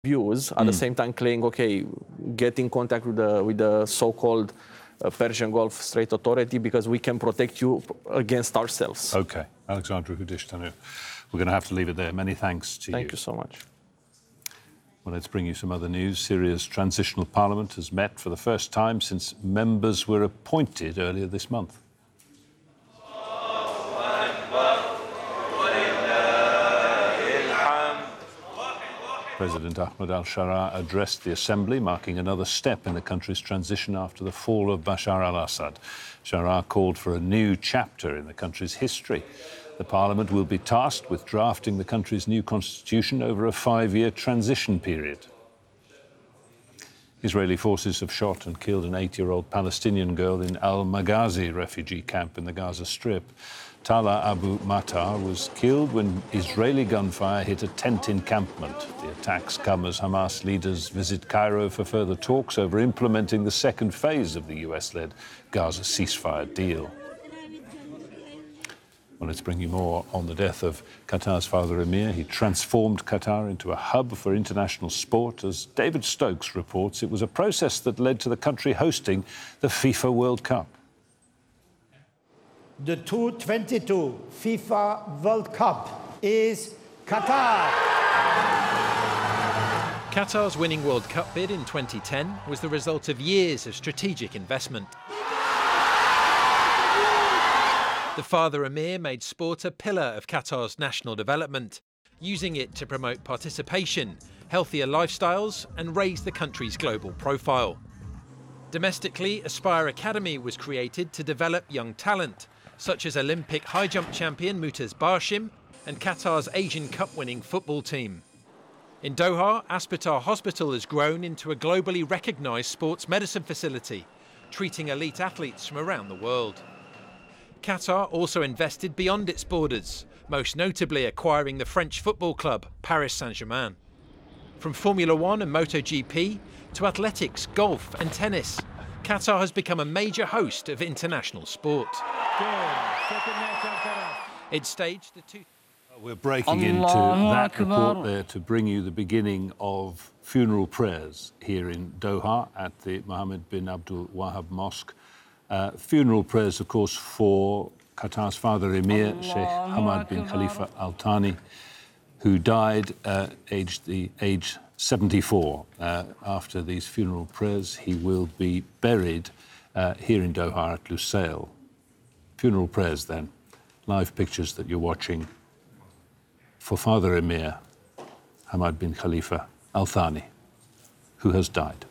views, at the same time claiming, okay, get in contact with the so-called Persian Gulf Strait Authority because we can protect you against ourselves. Okay, Alexandru Hudishtanu, we're going to have to leave it there. Many thanks to you. Thank you so much. Well, let's bring you some other news. Syria's transitional parliament has met for the first time since members were appointed earlier this month. President Ahmed al-Sharaa addressed the assembly, marking another step in the country's transition after the fall of Bashar al-Assad. Sharaa called for a new chapter in the country's history. The parliament will be tasked with drafting the country's new constitution over a 5-year transition period. Israeli forces have shot and killed an 8-year-old Palestinian girl in Al-Maghazi refugee camp in the Gaza Strip. Tala Abu Matar was killed when Israeli gunfire hit a tent encampment. The attacks come as Hamas leaders visit Cairo for further talks over implementing the second phase of the US-led Gaza ceasefire deal. Well, let's bring you more on the death of Qatar's Father Emir. He transformed Qatar into a hub for international sport. As David Stokes reports, it was a process that led to the country hosting the FIFA World Cup. The 2022 FIFA World Cup is Qatar. Qatar's winning World Cup bid in 2010 was the result of years of strategic investment. The Father Emir made sport a pillar of Qatar's national development, using it to promote participation, healthier lifestyles and raise the country's global profile. Domestically, Aspire Academy was created to develop young talent, such as Olympic high jump champion Mutaz Barshim and Qatar's Asian Cup winning football team. In Doha, Aspetar Hospital has grown into a globally recognised sports medicine facility, treating elite athletes from around the world. Qatar also invested beyond its borders, most notably acquiring the French football club Paris Saint-Germain. From Formula One and MotoGP to athletics, golf and tennis, Qatar has become a major host of international sport. It staged the two... We're breaking into that report there to bring you the beginning of funeral prayers here in Doha at the Mohammed bin Abdul Wahab Mosque. Funeral prayers, of course, for Qatar's Father Emir, Sheikh Hamad bin Khalifa Al Thani, who died age 74. After these funeral prayers, he will be buried here in Doha at Lusail. Funeral prayers, then. Live pictures that you're watching for Father Emir Hamad bin Khalifa Al Thani, who has died.